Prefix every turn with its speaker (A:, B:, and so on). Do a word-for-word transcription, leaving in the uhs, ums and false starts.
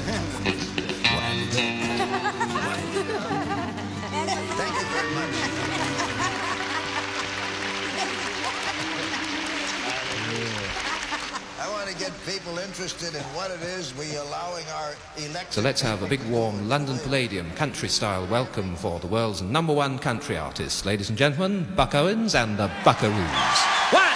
A: Thank you very much. I want to get people interested in what it is we allowing our elected...
B: So let's have a big warm London Palladium country-style welcome for the world's number one country artist. Ladies and gentlemen, Buck Owens and the Buckaroos.